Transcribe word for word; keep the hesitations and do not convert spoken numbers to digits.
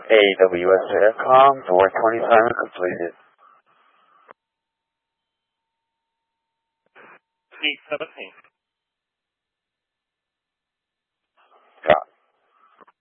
A W S Aircom, door twenty-seven completed. eight seventeen.